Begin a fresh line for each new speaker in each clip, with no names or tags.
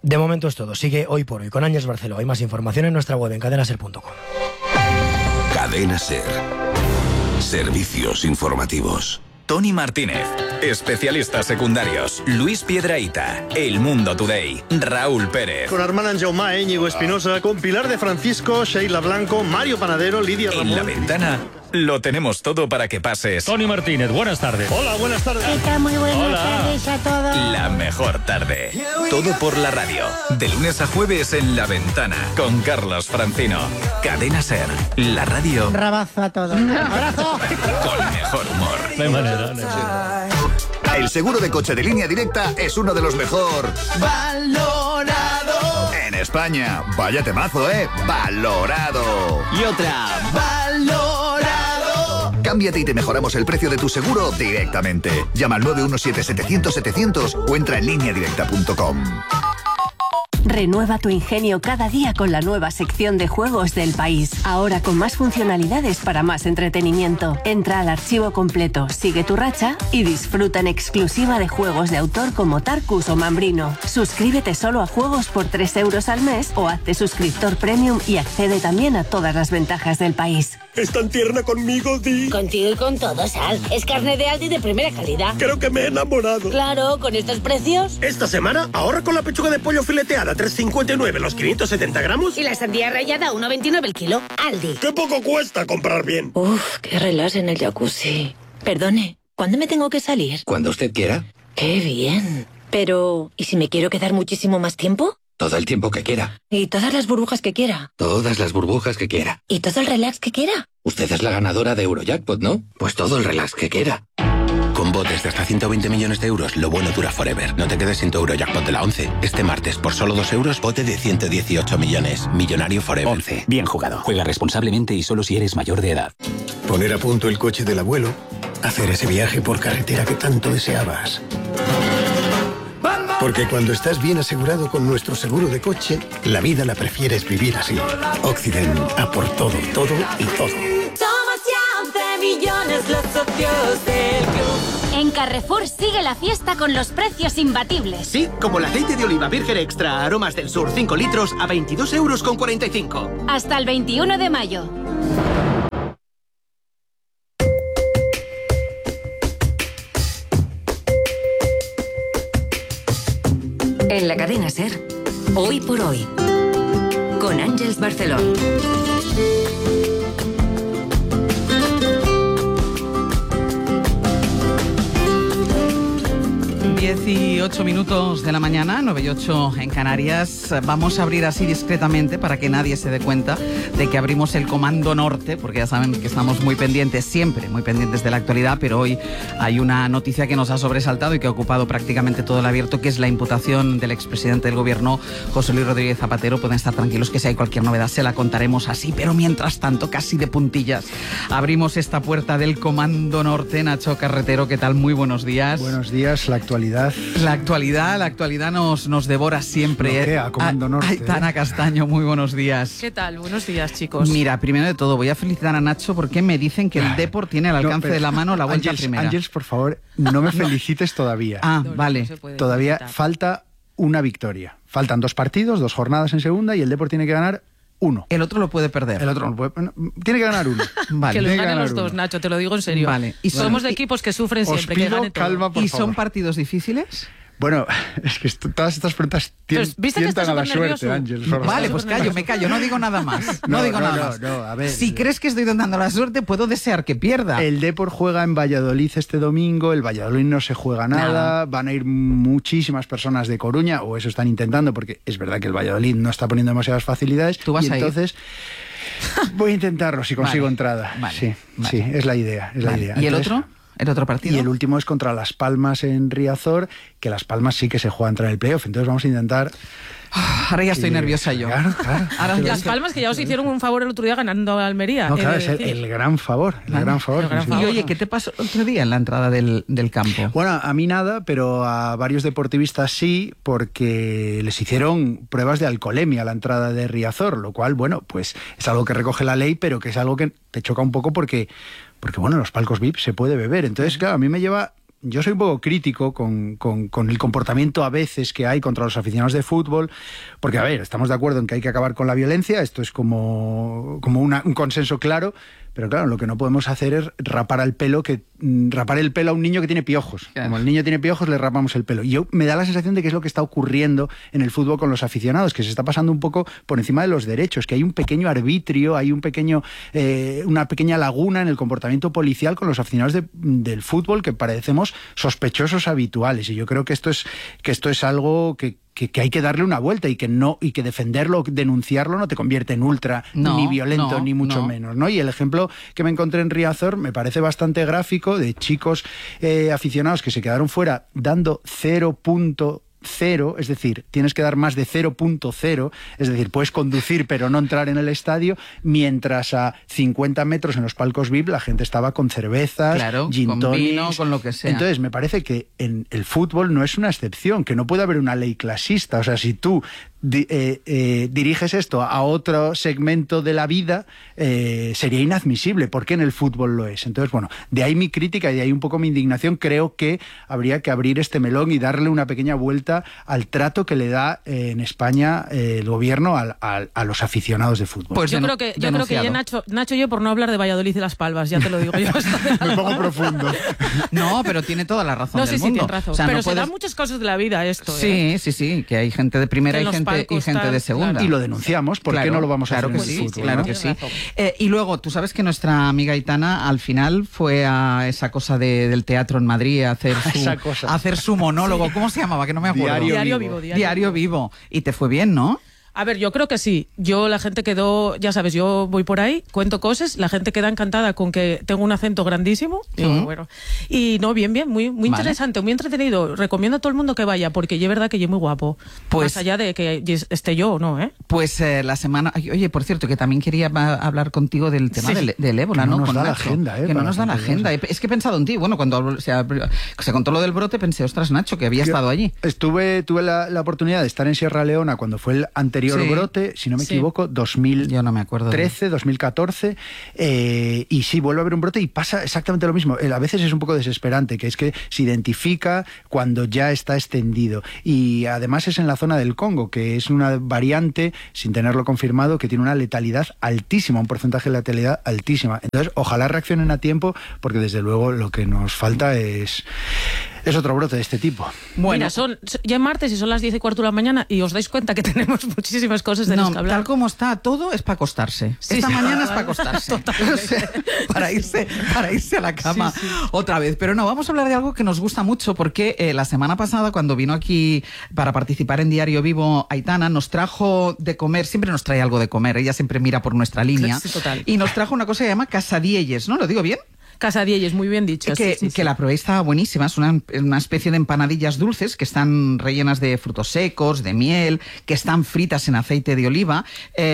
De momento es todo. Sigue Hoy por Hoy con Ángeles Barceló. Hay más información en nuestra web en cadenaser.com.
Cadena Ser. Servicios informativos.
Tony Martínez, especialistas secundarios, Luis Piedrahita, El Mundo Today, Raúl Pérez.
Con Armand Jaumá, Íñigo Espinosa, con Pilar de Francisco, Sheila Blanco, Mario Panadero, Lidia Ramón.
En La Ventana lo tenemos todo para que pases.
Tony Martínez, buenas tardes.
Hola, buenas tardes.
¿Qué tal? Muy buenas tardes a todos.
La mejor tarde. Todo por la radio. De lunes a jueves en La Ventana. Con Carlos Francino. Cadena Ser. La radio.
Rabazo a todos. ¡Abrazo!
Con mejor humor.
De manera.
El seguro de coche de Línea Directa es uno de los mejor
valorado
en España. Vaya temazo, valorado.
Y otra, valorado.
Cámbiate y te mejoramos el precio de tu seguro directamente. Llama al 917-700-700 o entra en lineadirecta.com.
Renueva tu ingenio cada día con la nueva sección de juegos del país. Ahora con más funcionalidades para más entretenimiento. Entra al archivo completo, sigue tu racha y disfruta en exclusiva de juegos de autor como Tarkus o Mambrino. Suscríbete solo a juegos por 3 euros al mes o hazte suscriptor premium y accede también a todas las ventajas del país.
¿Es tan tierna conmigo, Di?
Contigo y con todo, Sal. Es carne de Aldi de primera calidad.
Creo que me he enamorado.
Claro, con estos precios.
Esta semana ahorra con la pechuga de pollo fileteada 3,59 los 570 gramos.
Y la sandía rallada 1,29 el kilo. Aldi.
¡Qué poco cuesta comprar bien!
Uf, qué relax en el jacuzzi. Perdone, ¿cuándo me tengo que salir?
Cuando usted quiera.
¡Qué bien! Pero, ¿y si me quiero quedar muchísimo más tiempo?
Todo el tiempo que quiera.
¿Y todas las burbujas que quiera?
Todas las burbujas que quiera.
¿Y todo el relax que quiera?
Usted es la ganadora de Eurojackpot, ¿no? Pues todo el relax que quiera.
Con botes de hasta 120 millones de euros, lo bueno dura forever. No te quedes sin tu Eurojackpot de la 11. Este martes, por solo 2 euros, bote de 118 millones. Millonario forever.
11. Bien jugado. Juega responsablemente y solo si eres mayor de edad.
Poner a punto el coche del abuelo. Hacer ese viaje por carretera que tanto deseabas. Porque cuando estás bien asegurado con nuestro seguro de coche, la vida la prefieres vivir así. Occident, a por todo, todo y todo.
Somos ya 11 millones los socios del club. En Carrefour sigue la fiesta con los precios imbatibles.
Sí, como el aceite de oliva virgen extra Aromas del Sur 5 litros a 22,45 €.
Hasta el 21 de mayo.
En la cadena SER, Hoy por Hoy, con Ángeles Barceló.
18 minutos de la mañana, 9:08 en Canarias. Vamos a abrir así discretamente para que nadie se dé cuenta de que abrimos el Comando Norte, porque ya saben que estamos muy pendientes, siempre muy pendientes de la actualidad, pero hoy hay una noticia que nos ha sobresaltado y que ha ocupado prácticamente todo el abierto, que es la imputación del expresidente del gobierno, José Luis Rodríguez Zapatero. Pueden estar tranquilos que si hay cualquier novedad se la contaremos así, pero mientras tanto, casi de puntillas, abrimos esta puerta del Comando Norte. Nacho Carretero, ¿qué tal? Muy buenos días.
Buenos días, la actualidad.
La actualidad nos devora siempre.
Bloquea, Comando Norte.
Aitana Castaño, muy buenos días.
¿Qué tal? Buenos días, chicos.
Mira, primero de todo, voy a felicitar a Nacho porque me dicen que el Depor tiene al alcance de la mano la vuelta primera.
Ángeles, por favor, no me felicites todavía.
Vale.
Todavía falta una victoria. Faltan 2 partidos, 2 jornadas en segunda y el Depor tiene que ganar 1.
El otro lo puede perder.
El otro no puede, tiene que ganar 1.
Vale. Que los ganen los 2, Nacho, te lo digo en serio.
Vale.
Y somos de equipos que sufren siempre, que gane todo.
Calma, por
¿Y
favor.
son partidos difíciles?
Bueno, es que todas estas preguntas tientan a la suerte, Ángeles.
Vale, pues me callo, no digo nada más. No digo nada más.
A ver,
si crees que estoy dando la suerte, puedo desear que pierda.
El Depor juega en Valladolid este domingo, el Valladolid no se juega nada, van a ir muchísimas personas de Coruña, o eso están intentando, porque es verdad que el Valladolid no está poniendo demasiadas facilidades.
¿Tú vas a ir?
Entonces voy a intentarlo si consigo entrada.
Vale.
Sí, es la idea.
¿Y el otro? ¿El otro partido?
Y el último es contra Las Palmas en Riazor, que Las Palmas sí que se juega a entrar en el playoff. Entonces vamos a intentar...
Ahora ya estoy nerviosa yo.
Claro.
Ahora, Las Palmas, que ya os hicieron un favor el otro día ganando a Almería.
No, claro, es el gran favor. El gran favor.
Y oye, ¿qué te pasó el otro día en la entrada del campo?
Bueno, a mí nada, pero a varios deportivistas sí, porque les hicieron pruebas de alcoholemia a la entrada de Riazor, lo cual, bueno, pues es algo que recoge la ley, pero que es algo que te choca un poco porque bueno, en los palcos VIP se puede beber. Entonces, claro, a mí me lleva yo soy un poco crítico con el comportamiento a veces que hay contra los aficionados de fútbol, porque, a ver, estamos de acuerdo en que hay que acabar con la violencia, esto es como un consenso claro, pero claro, lo que no podemos hacer es rapar el pelo a un niño que tiene piojos. Claro. Como el niño tiene piojos, le rapamos el pelo. Y me da la sensación de que es lo que está ocurriendo en el fútbol con los aficionados, que se está pasando un poco por encima de los derechos, que hay un pequeño arbitrio, hay una pequeña laguna en el comportamiento policial con los aficionados del fútbol que parecemos sospechosos habituales. Y yo creo que esto es algo que hay que darle una vuelta y que defenderlo, denunciarlo no te convierte en ultra, ni violento, ni mucho menos, ¿no? Y el ejemplo que me encontré en Riazor me parece bastante gráfico, de chicos aficionados que se quedaron fuera dando 0.0, es decir, tienes que dar más de 0.0, es decir, puedes conducir pero no entrar en el estadio, mientras a 50 metros en los palcos VIP la gente estaba con cervezas, gin tonics,
con vino, con lo que sea.
Entonces me parece que en el fútbol no es una excepción, que no puede haber una ley clasista. O sea, si tú diriges esto a otro segmento de la vida, sería inadmisible, porque en el fútbol lo es. Entonces, bueno, de ahí mi crítica y de ahí un poco mi indignación. Creo que habría que abrir este melón y darle una pequeña vuelta al trato que le da en España el gobierno a los aficionados de fútbol.
Pues yo creo que ya Nacho y yo, por no hablar de Valladolid y Las Palmas, ya te lo digo yo.
Me pongo profundo.
No, pero tiene toda la razón del mundo.
Sí, tiene razón. O sea, pero se dan muchas cosas de la vida esto.
Sí, que hay gente de primera y gente de segunda.
Claro. Y lo denunciamos, ¿por qué no lo vamos a hacer en el fútbol?
Claro que sí. Y luego, tú sabes que nuestra amiga Aitana al final fue a esa cosa del teatro en Madrid a hacer su monólogo. ¿Cómo se llamaba? Que no me acuerdo. Diario Vivo. Y te fue bien, ¿no?
A ver, yo creo que sí. La gente quedó, ya sabes, yo voy por ahí, cuento cosas, la gente queda encantada con que tengo un acento grandísimo. Bueno, y no, bien, muy interesante, muy entretenido. Recomiendo a todo el mundo que vaya, porque es verdad que yo muy guapo. Pues, más allá de que esté yo o no, ¿eh?
Pues la semana... Oye, por cierto, que también quería hablar contigo del tema del ébola, ¿no?
Que no nos da la agenda,
Que no nos da la agenda. Es que he pensado en ti. Bueno, cuando se contó lo del brote, pensé, ostras, Nacho, que había estado allí.
Tuve la oportunidad de estar en Sierra Leona cuando fue el anterior brote, si no me equivoco, 2013, 2014, y sí, vuelve a haber un brote y pasa exactamente lo mismo. A veces es un poco desesperante, que es que se identifica cuando ya está extendido. Y además es en la zona del Congo, que es una variante, sin tenerlo confirmado, que tiene una letalidad altísima, un porcentaje de letalidad altísima. Entonces, ojalá reaccionen a tiempo, porque desde luego lo que nos falta es otro brote de este tipo.
Bueno, mira, ya es martes y son las 10:15 de la mañana y os dais cuenta que tenemos muchísimas cosas de las que hablar.
Tal como está todo es para acostarse. Esta mañana es para acostarse. O sea, para irse a la cama otra vez. Pero no, vamos a hablar de algo que nos gusta mucho, porque la semana pasada, cuando vino aquí para participar en Diario Vivo, Aitana nos trajo de comer, siempre nos trae algo de comer, ella siempre mira por nuestra línea.
Sí, total.
Y nos trajo una cosa que se llama Casadielles, ¿no? ¿Lo digo bien?
Casadielles, muy bien dicho.
Que la probé, estaba buenísima. Es una especie de empanadillas dulces que están rellenas de frutos secos, de miel, que están fritas en aceite de oliva.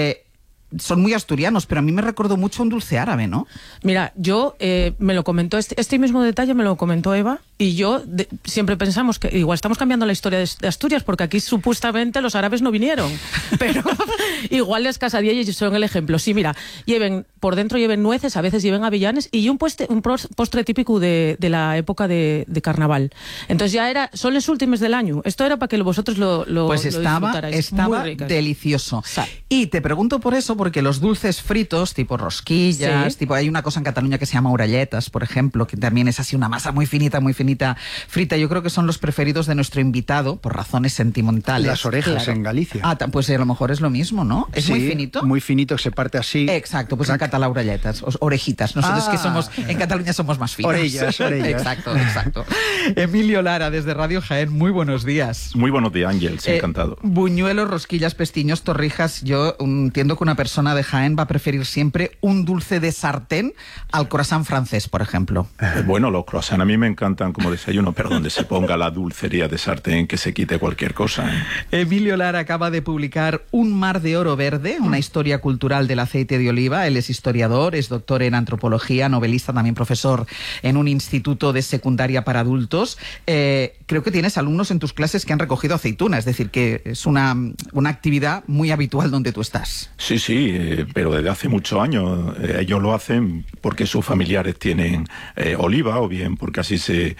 Son muy asturianos, pero a mí me recordó mucho un dulce árabe, ¿no?
Mira, yo me lo comentó, este mismo detalle me lo comentó Eva, y yo siempre pensamos que igual estamos cambiando la historia de Asturias, porque aquí supuestamente los árabes no vinieron, pero igual las Casadielles son el ejemplo. Sí, mira, por dentro lleven nueces, a veces lleven avellanes, y un postre típico de la época de carnaval. Entonces son los últimos del año. Esto era para que vosotros lo
pues estaba delicioso. Y te pregunto por eso, porque los dulces fritos, tipo rosquillas, hay una cosa en Cataluña que se llama orelletas, por ejemplo, que también es así una masa muy finita, frita. Yo creo que son los preferidos de nuestro invitado, por razones sentimentales.
Las orejas en Galicia.
Pues a lo mejor es lo mismo, ¿no? ¿Es muy finito?
Muy finito, se parte así.
Exacto, pues en catalán orelletas, orejitas. Nosotros que somos, en Cataluña somos más finos.
Orellas.
Exacto. Emilio Lara, desde Radio Jaén, muy buenos días.
Muy buenos días, Ángels, encantado.
Buñuelos, rosquillas, pestiños, torrijas. Yo entiendo que una persona de Jaén va a preferir siempre un dulce de sartén al croissant francés, por ejemplo.
Bueno, los croissants a mí me encantan como desayuno, pero donde se ponga la dulcería de sartén, que se quite cualquier cosa.
Emilio Lara acaba de publicar Un mar de oro verde, una historia cultural del aceite de oliva. Él es historiador, es doctor en antropología, novelista, también profesor en un instituto de secundaria para adultos. Creo que tienes alumnos en tus clases que han recogido aceituna, es decir, que es una actividad muy habitual donde tú estás.
Sí, pero desde hace muchos años ellos lo hacen porque sus familiares tienen oliva, o bien porque así se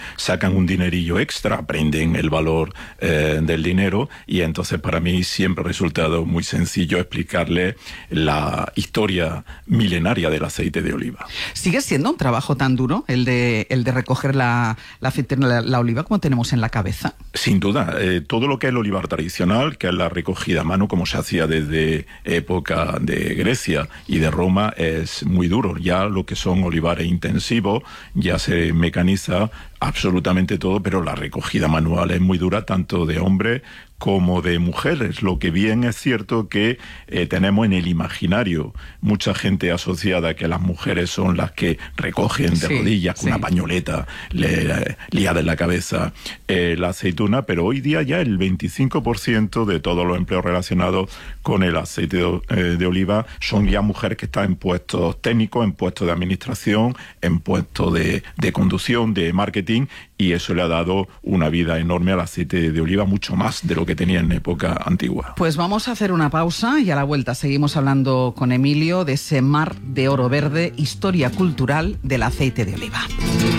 sacan un dinerillo extra, aprenden el valor del dinero, y entonces para mí siempre ha resultado muy sencillo explicarle la historia milenaria del aceite de oliva.
¿Sigue siendo un trabajo tan duro el de recoger la aceituna, la oliva, como tenemos en la cabeza?
Sin duda, todo lo que es el olivar tradicional, que es la recogida a mano, como se hacía desde época de Grecia y de Roma, es muy duro. Ya lo que son olivares intensivos, ya se mecaniza absolutamente todo, pero la recogida manual es muy dura, tanto de hombres como de mujeres. Lo que bien es cierto que tenemos en el imaginario mucha gente asociada a que las mujeres son las que recogen de rodillas con una pañoleta liada en la cabeza la aceituna, pero hoy día ya el 25% de todos los empleos relacionados con el aceite de oliva son ya mujeres que están en puestos técnicos, en puestos de administración, en puestos de conducción, de marketing, y eso le ha dado una vida enorme al aceite de oliva, mucho más de lo que tenía en época antigua.
Pues vamos a hacer una pausa y a la vuelta seguimos hablando con Emilio de ese mar de oro verde, historia cultural del aceite de oliva.